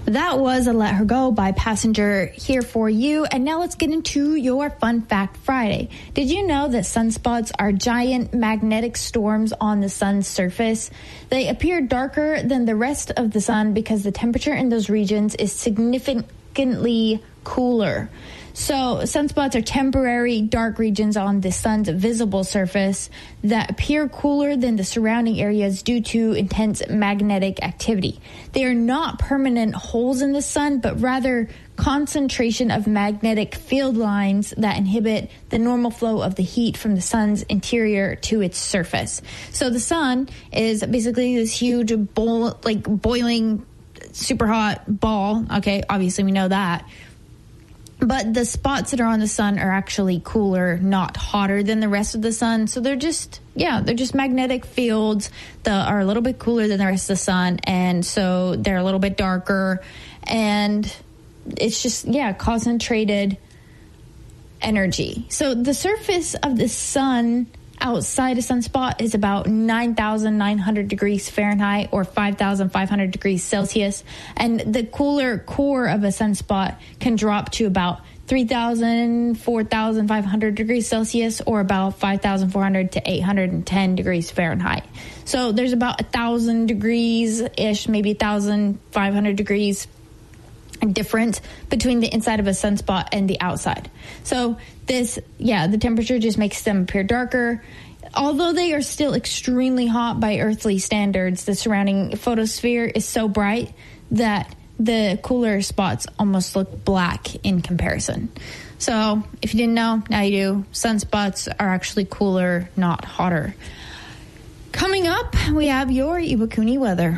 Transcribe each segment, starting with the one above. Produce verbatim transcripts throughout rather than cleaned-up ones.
That was a Let Her Go by Passenger here for you. And now let's get into your Fun Fact Friday. Did you know that sunspots are giant magnetic storms on the sun's surface? They appear darker than the rest of the sun because the temperature in those regions is significantly cooler. So sunspots are temporary dark regions on the sun's visible surface that appear cooler than the surrounding areas due to intense magnetic activity. They are not permanent holes in the sun, but rather concentration of magnetic field lines that inhibit the normal flow of the heat from the sun's interior to its surface. So the sun is basically this huge bowl, like boiling, super hot ball. Okay, obviously we know that. But the spots that are on the sun are actually cooler, not hotter than the rest of the sun. So they're just, yeah, they're just magnetic fields that are a little bit cooler than the rest of the sun. And so they're a little bit darker. And it's just, yeah, concentrated energy. So the surface of the sun outside a sunspot is about nine thousand nine hundred degrees Fahrenheit or five thousand five hundred degrees Celsius. And the cooler core of a sunspot can drop to about three thousand, four thousand five hundred degrees Celsius or about five thousand four hundred to eight hundred ten degrees Fahrenheit. So there's about a thousand degrees-ish, maybe one thousand five hundred degrees difference between the inside of a sunspot and the outside. So this, yeah, the temperature just makes them appear darker. Although they are still extremely hot by earthly standards, the surrounding photosphere is so bright that the cooler spots almost look black in comparison. So if you didn't know, now you do. Sunspots are actually cooler, not hotter. Coming up, we have your Iwakuni weather.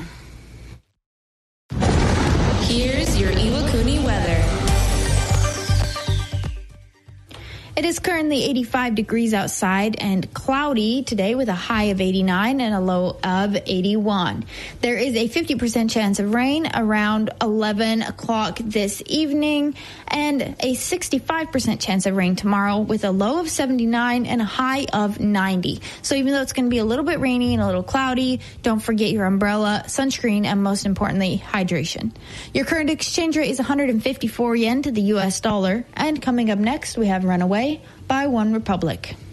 Here's your Iwakuni weather. It is currently eighty-five degrees outside and cloudy today with a high of eighty-nine and a low of eighty-one. There is a fifty percent chance of rain around eleven o'clock this evening and a sixty-five percent chance of rain tomorrow with a low of seventy-nine and a high of ninety. So even though it's going to be a little bit rainy and a little cloudy, don't forget your umbrella, sunscreen, and most importantly, hydration. Your current exchange rate is one hundred fifty-four yen to the U S dollar. And coming up next, we have Runaway by One Republic.